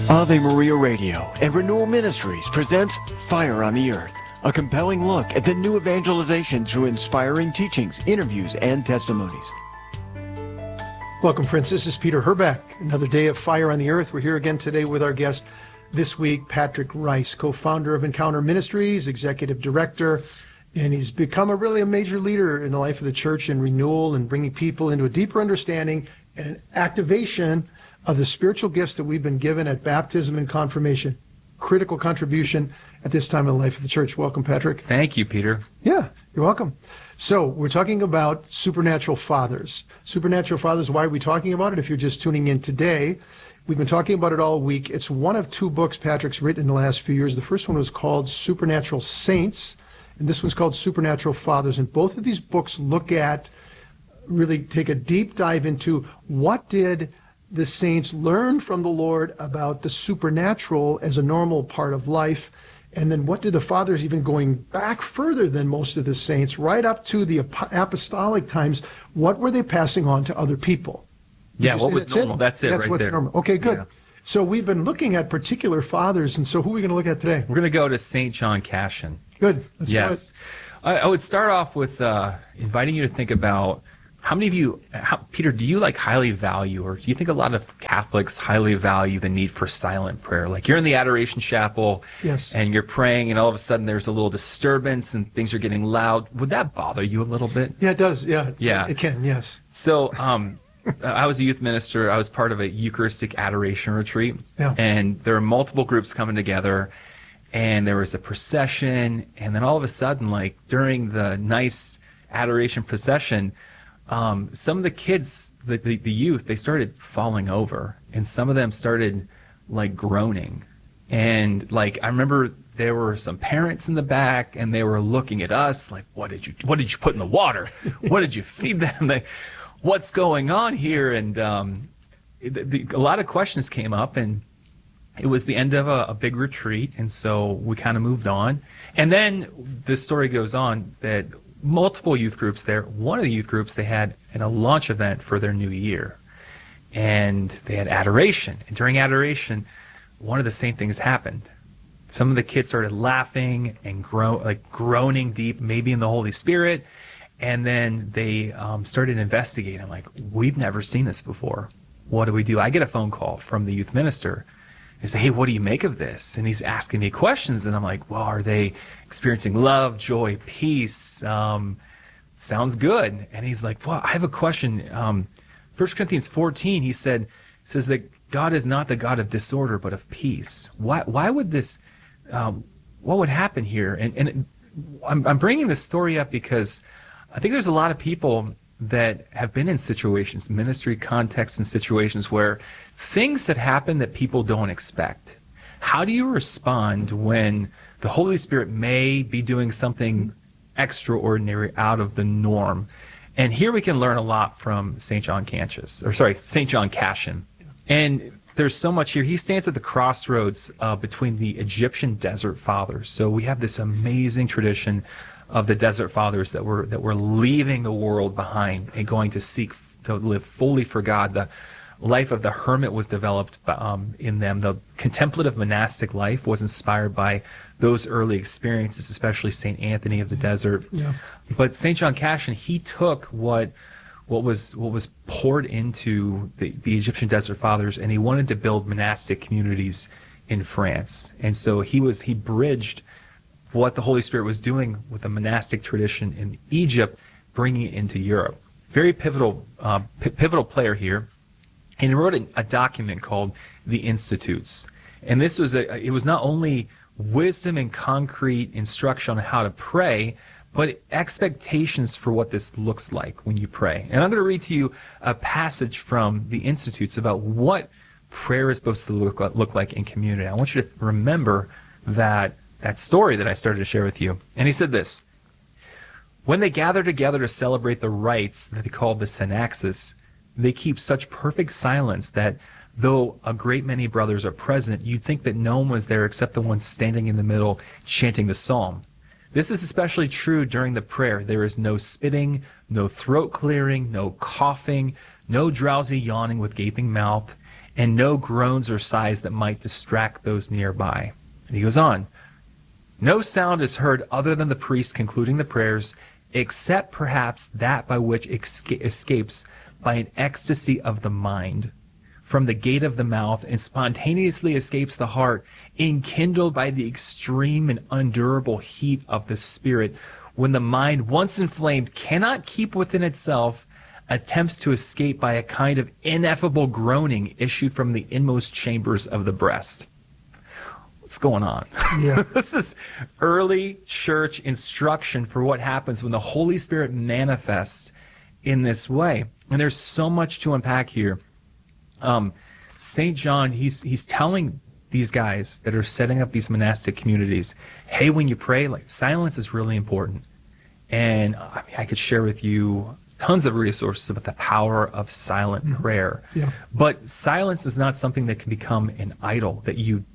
Ave Maria Radio and Renewal Ministries presents Fire on the Earth, a compelling look at the new evangelization through inspiring teachings, interviews, and testimonies. Welcome, friends. This is Peter Herbeck. Another day of Fire on the Earth. We're here again today with our guest this week, Patrick Rice, co-founder of Encounter Ministries, executive director, and he's become a major leader in the life of the church in renewal and bringing people into a deeper understanding and an activation of the spiritual gifts that we've been given at baptism and confirmation. Critical contribution at this time in the life of the church. Welcome, Patrick. Thank you, Peter. Yeah, you're welcome. So we're talking about supernatural fathers. Supernatural fathers, why are we talking about it? If you're just tuning in today, we've been talking about it all week. It's one of two books Patrick's written in the last few years. The first one was called Supernatural Saints, and this one's called Supernatural Fathers. And both of these books really take a deep dive into what did the saints learn from the Lord about the supernatural as a normal part of life, and then what did the fathers, even going back further than most of the saints, right up to the apostolic times, what were they passing on to other people? Yeah, what was normal? That's it right there. That's what's normal. Okay, good. Yeah. So we've been looking at particular fathers, and so who are we going to look at today? We're going to go to St. John Cassian. Good. Let's yes. I would start off with inviting you to think about how many of you, Peter, do you highly value, or do you think a lot of Catholics highly value the need for silent prayer? Like you're in the Adoration Chapel, yes, and you're praying, and all of a sudden there's a little disturbance and things are getting loud. Would that bother you a little bit? Yeah, it does. Yeah. Yeah. It can, yes. So I was a youth minister. I was part of a Eucharistic adoration retreat, yeah, and there were multiple groups coming together, and there was a procession, and then all of a sudden, during the nice adoration procession, some of the kids, the youth, they started falling over, and some of them started groaning. And I remember there were some parents in the back, and they were looking at us what did you put in the water? What did you feed them? What's going on here? And a lot of questions came up, and it was the end of a big retreat, and so we kind of moved on. And then the story goes on that multiple youth groups there. One of the youth groups, they had a launch event for their new year, and they had adoration. And during adoration, one of the same things happened. Some of the kids started laughing and groaning deep, maybe in the Holy Spirit, and then they started investigating. We've never seen this before. What do we do? I get a phone call from the youth minister. He said, hey, what do you make of this? And he's asking me questions, and I'm like, well, are they experiencing love, joy, peace? Sounds good. And he's like, well, I have a question. 1 Corinthians 14, he says that God is not the God of disorder, but of peace. Why would this, what would happen here? And I'm bringing this story up because I think there's a lot of people that have been in situations, ministry contexts and situations where things have happened that people don't expect. How do you respond when the Holy Spirit may be doing something extraordinary out of the norm? And here we can learn a lot from St. John Cassian. And there's so much here. He stands at the crossroads between the Egyptian desert fathers. So we have this amazing tradition of the desert fathers that were leaving the world behind and going to seek to live fully for God. The life of the hermit was developed in them. The contemplative monastic life was inspired by those early experiences, especially St. Anthony of the Desert. Yeah. But St. John Cassian, he took what was poured into the Egyptian desert fathers, and he wanted to build monastic communities in France. And so he bridged what the Holy Spirit was doing with the monastic tradition in Egypt, bringing it into Europe. Very pivotal player here. And he wrote a document called The Institutes. And this was it was not only wisdom and concrete instruction on how to pray, but expectations for what this looks like when you pray. And I'm going to read to you a passage from The Institutes about what prayer is supposed to look like in community. I want you to remember that story that I started to share with you. And he said this: when they gather together to celebrate the rites that they call the synaxis, they keep such perfect silence that though a great many brothers are present, you'd think that no one was there except the one standing in the middle chanting the psalm. This is especially true during the prayer. There is no spitting, no throat clearing, no coughing, no drowsy yawning with gaping mouth, and no groans or sighs that might distract those nearby. And he goes on, no sound is heard other than the priest concluding the prayers, except perhaps that by which escapes by an ecstasy of the mind from the gate of the mouth and spontaneously escapes the heart, enkindled by the extreme and undurable heat of the spirit, when the mind, once inflamed, cannot keep within itself, attempts to escape by a kind of ineffable groaning issued from the inmost chambers of the breast. What's going on? Yeah. This is early church instruction for what happens when the Holy Spirit manifests in this way. And there's so much to unpack here. St. John, he's telling these guys that are setting up these monastic communities, hey, when you pray, like, silence is really important. And I mean, I could share with you tons of resources about the power of silent prayer. Yeah. But silence is not something that can become an idol, that you're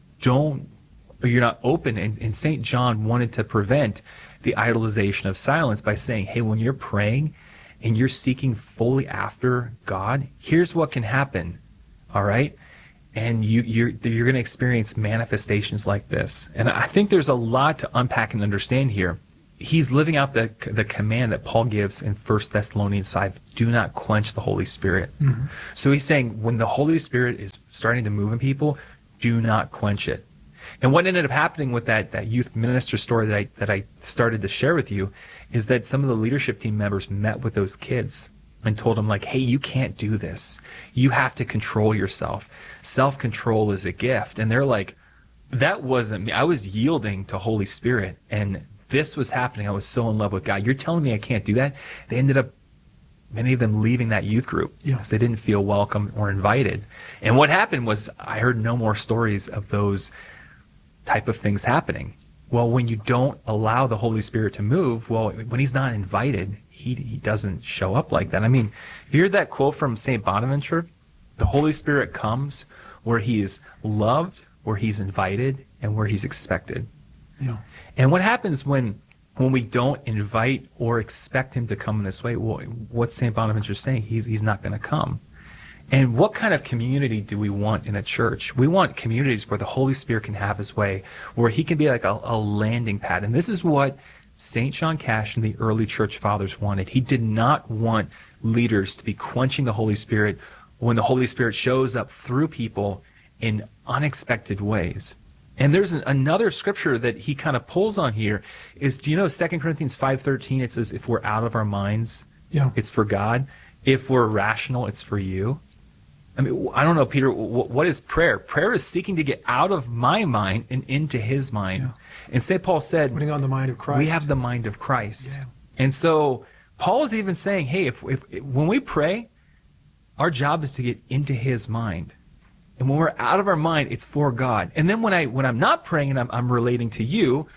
not open. And St. John wanted to prevent the idolization of silence by saying, hey, when you're praying and you're seeking fully after God, here's what can happen. All right? And you're going to experience manifestations like this. And I think there's a lot to unpack and understand here. He's living out the command that Paul gives in 1 Thessalonians 5, do not quench the Holy Spirit. Mm-hmm. So he's saying when the Holy Spirit is starting to move in people, do not quench it. And what ended up happening with that youth minister story that I started to share with you is that some of the leadership team members met with those kids and told them, like, hey, you can't do this. You have to control yourself. Self-control is a gift. And they're like, that wasn't me. I was yielding to Holy Spirit, and this was happening. I was so in love with God. You're telling me I can't do that? They ended up, many of them, leaving that youth group because they didn't feel welcome or invited. And what happened was I heard no more stories of those type of things happening. Well, when you don't allow the Holy Spirit to move, well, when he's not invited, he doesn't show up like that. I mean, you heard that quote from St. Bonaventure? The Holy Spirit comes where he is loved, where he's invited, and where he's expected. Yeah. And what happens when we don't invite or expect him to come in this way? Well, what's St. Bonaventure saying? He's not going to come. And what kind of community do we want in the church? We want communities where the Holy Spirit can have his way, where he can be like a landing pad. And this is what St. John Cash and the early church fathers wanted. He did not want leaders to be quenching the Holy Spirit when the Holy Spirit shows up through people in unexpected ways. And there's another scripture that he kind of pulls on here is, do you know 2 Corinthians 5:13, it says, if we're out of our minds, it's for God. If we're rational, it's for you. I mean, I don't know, Peter, what is prayer? Prayer is seeking to get out of my mind and into his mind. Yeah. And St. Paul said, putting on the mind of Christ. We have the mind of Christ. Yeah. And so Paul is even saying, hey, if when we pray, our job is to get into his mind. And when we're out of our mind, it's for God. And then when I'm not praying and I'm relating to you,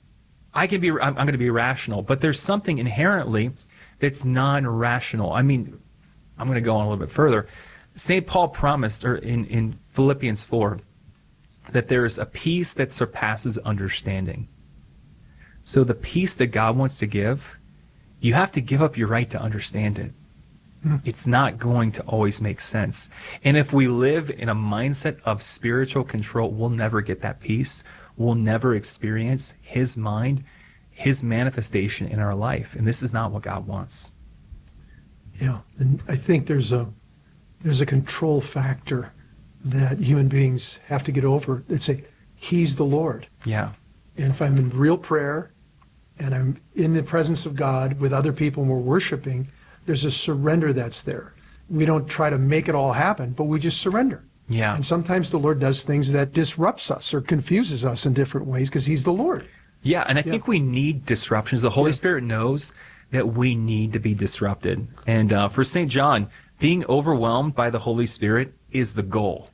I'm going to be rational. But there's something inherently that's non-rational. I mean, I'm going to go on a little bit further. St. Paul promised, or in Philippians 4, that there's a peace that surpasses understanding. So the peace that God wants to give, you have to give up your right to understand it. It's not going to always make sense. And if we live in a mindset of spiritual control, we'll never get that peace. We'll never experience his mind, his manifestation in our life. And this is not what God wants. Yeah, and I think there's a control factor that human beings have to get over. They say, he's the Lord. Yeah. And if I'm in real prayer and I'm in the presence of God with other people and we're worshiping, there's a surrender that's there. We don't try to make it all happen, but we just surrender. Yeah. And sometimes the Lord does things that disrupts us or confuses us in different ways because he's the Lord. Yeah, and I think we need disruptions. The Holy Spirit knows that we need to be disrupted. And for St. John, being overwhelmed by the Holy Spirit is the goal.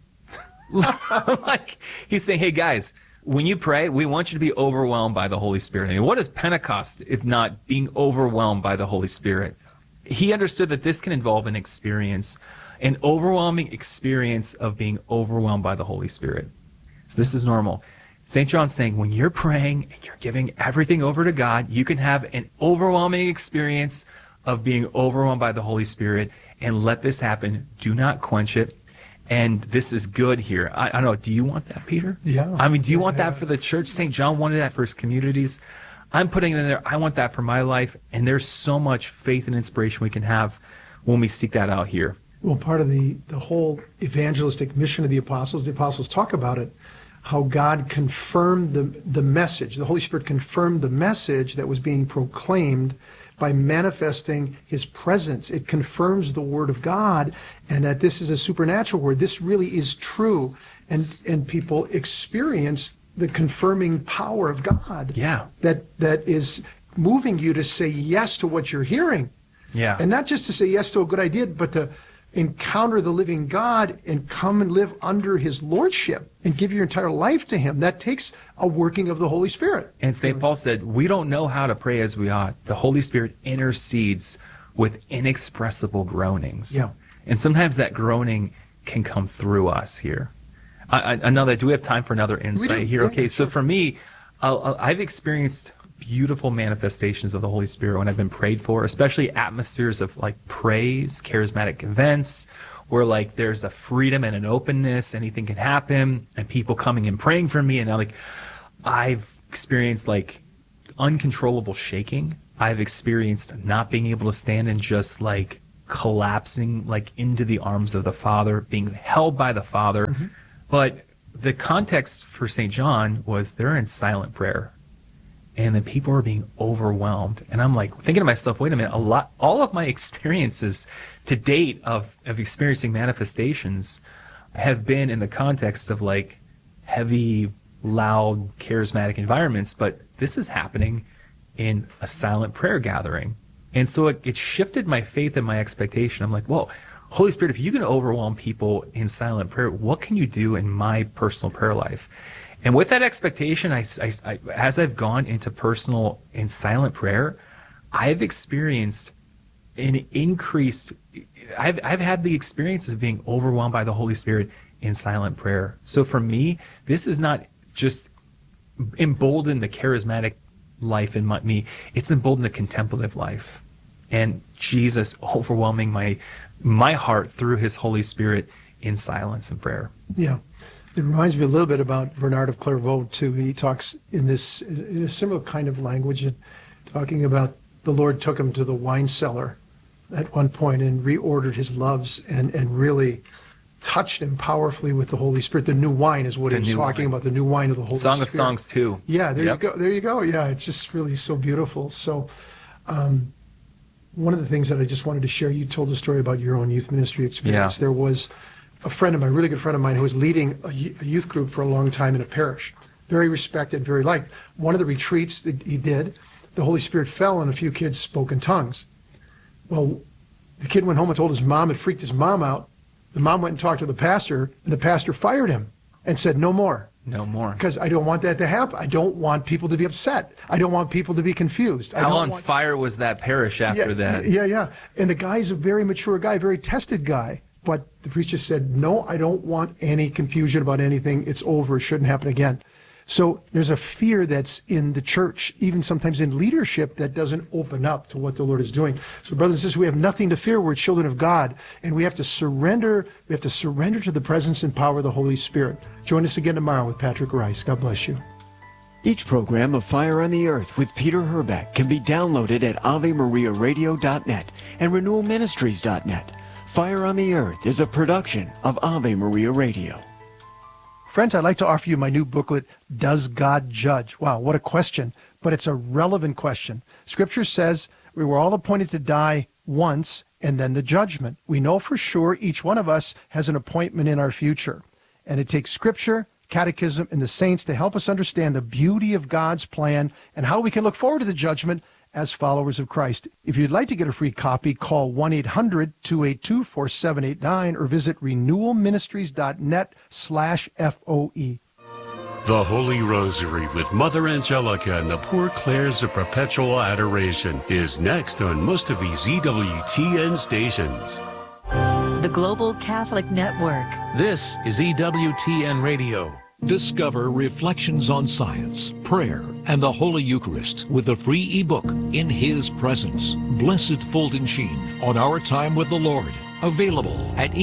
Like, he's saying, hey, guys, when you pray, we want you to be overwhelmed by the Holy Spirit. I mean, what is Pentecost if not being overwhelmed by the Holy Spirit? He understood that this can involve an experience, an overwhelming experience of being overwhelmed by the Holy Spirit. So this is normal. St. John's saying, when you're praying and you're giving everything over to God, you can have an overwhelming experience of being overwhelmed by the Holy Spirit, and let this happen. Do not quench it. and this is good here. I don't know. Do you want that, Peter? Yeah. I mean, do you want that for the church? St. John wanted that for his communities. I'm putting it in there. I want that for my life. And there's so much faith and inspiration we can have when we seek that out here. Well, part of the whole evangelistic mission of the apostles talk about it, how God confirmed the message. The Holy Spirit confirmed the message that was being proclaimed by manifesting his presence. It confirms the word of God, and that this is a supernatural word. This really is true. And people experience the confirming power of God. Yeah. That is moving you to say yes to what you're hearing. Yeah. And not just to say yes to a good idea, but to encounter the living God and come and live under his lordship and give your entire life to him. That takes a working of the Holy Spirit. And St. Paul said, we don't know how to pray as we ought. The Holy Spirit intercedes with inexpressible groanings. Yeah. And sometimes that groaning can come through us here. Another, do we have time for another insight here? Yeah, Okay, so for me, I've experienced beautiful manifestations of the Holy Spirit when I've been prayed for, especially atmospheres of like praise, charismatic events, where like there's a freedom and an openness, anything can happen, and people coming and praying for me. And now like I've experienced like uncontrollable shaking. I've experienced not being able to stand and just like collapsing like into the arms of the Father, being held by the Father. Mm-hmm. But the context for St. John was they're in silent prayer. And the people are being overwhelmed. And I'm like thinking to myself, wait a minute, all of my experiences to date of experiencing manifestations have been in the context of like heavy, loud, charismatic environments, but this is happening in a silent prayer gathering. And so it shifted my faith and my expectation. I'm like, whoa, Holy Spirit, if you can overwhelm people in silent prayer, what can you do in my personal prayer life? And with that expectation, I, as I've gone into personal and silent prayer, I've experienced an increased, I've had the experiences of being overwhelmed by the Holy Spirit in silent prayer. So for me, this is not just emboldened the charismatic life in me, it's emboldened the contemplative life. And Jesus overwhelming my heart through his Holy Spirit in silence and prayer. Yeah. It reminds me a little bit about Bernard of Clairvaux, too. He talks in a similar kind of language, talking about the Lord took him to the wine cellar at one point and reordered his loves and really touched him powerfully with the Holy Spirit. The new wine is what he was talking about, the new wine of the Holy Spirit. Song of Songs, too. Yeah, there you go. There you go. Yeah, it's just really so beautiful. So one of the things that I just wanted to share, you told a story about your own youth ministry experience. Yeah. There was a friend of mine, a really good friend of mine, who was leading a youth group for a long time in a parish. Very respected, very liked. One of the retreats that he did, the Holy Spirit fell and a few kids spoke in tongues. Well, the kid went home and told his mom. It freaked his mom out. The mom went and talked to the pastor, and the pastor fired him and said, no more. No more. Because I don't want that to happen. I don't want people to be upset. I don't want people to be confused. How on fire was that parish after that? Yeah. And the guy's a very mature guy, very tested guy. But the priest just said, no, I don't want any confusion about anything. It's over. It shouldn't happen again. So there's a fear that's in the church, even sometimes in leadership, that doesn't open up to what the Lord is doing. So brothers and sisters, we have nothing to fear. We're children of God, and we have to surrender. We have to surrender to the presence and power of the Holy Spirit. Join us again tomorrow with Patrick Rice. God bless you. Each program of Fire on the Earth with Peter Herbeck can be downloaded at AveMariaRadio.net and RenewalMinistries.net. Fire on the Earth is a production of Ave Maria Radio. Friends, I'd like to offer you my new booklet, Does God Judge? Wow, what a question, but it's a relevant question. Scripture says we were all appointed to die once and then the judgment. We know for sure each one of us has an appointment in our future. And it takes Scripture, Catechism, and the saints to help us understand the beauty of God's plan and how we can look forward to the judgment as followers of Christ. If you'd like to get a free copy, call 1-800-282-4789 or visit renewalministries.net/FOE. The Holy Rosary with Mother Angelica and the Poor Clares of Perpetual Adoration is next on most of these EWTN stations. The Global Catholic Network. This is EWTN Radio. Discover Reflections on Science, Prayer, and the Holy Eucharist with the free ebook, In His Presence. Blessed Fulton Sheen on Our Time with the Lord. Available at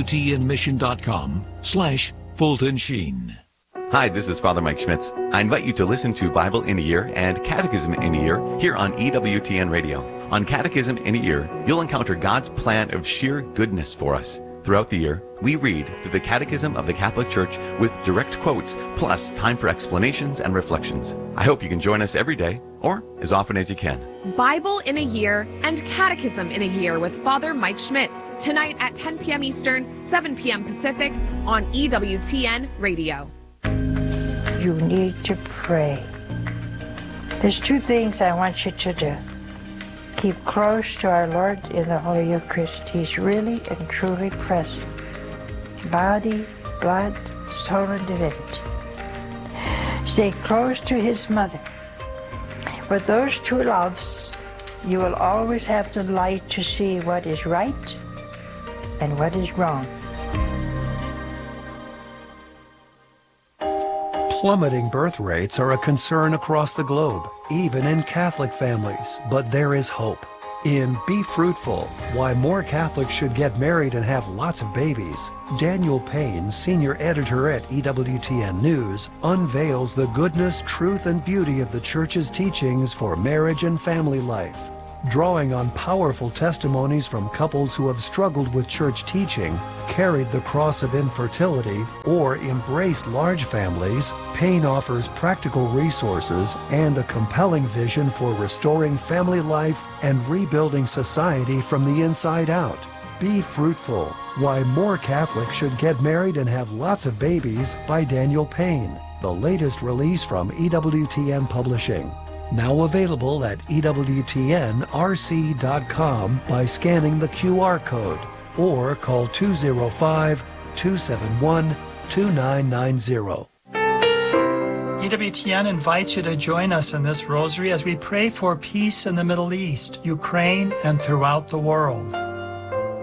EWTNmission.com/Fulton Sheen. Hi, this is Father Mike Schmitz. I invite you to listen to Bible in a Year and Catechism in a Year here on EWTN Radio. On Catechism in a Year, you'll encounter God's plan of sheer goodness for us. Throughout the year, we read through the Catechism of the Catholic Church with direct quotes, plus time for explanations and reflections. I hope you can join us every day, or as often as you can. Bible in a Year and Catechism in a Year with Father Mike Schmitz, tonight at 10 p.m. Eastern, 7 p.m. Pacific on EWTN Radio. You need to pray. There's two things I want you to do. Keep close to our Lord in the Holy Eucharist. He's really and truly present. Body, blood, soul, and divinity. Stay close to His mother. With those two loves, you will always have the light to see what is right and what is wrong. Plummeting birth rates are a concern across the globe, even in Catholic families, but there is hope. In Be Fruitful, Why More Catholics Should Get Married and Have Lots of Babies, Daniel Payne, senior editor at EWTN News, unveils the goodness, truth, and beauty of the Church's teachings for marriage and family life. Drawing on powerful testimonies from couples who have struggled with church teaching, carried the cross of infertility, or embraced large families, Payne offers practical resources and a compelling vision for restoring family life and rebuilding society from the inside out. Be Fruitful, Why More Catholics Should Get Married and Have Lots of Babies by Daniel Payne, the latest release from EWTN Publishing. Now available at EWTNRC.com by scanning the QR code or call 205-271-2990. EWTN invites you to join us in this rosary as we pray for peace in the Middle East, Ukraine, and throughout the world.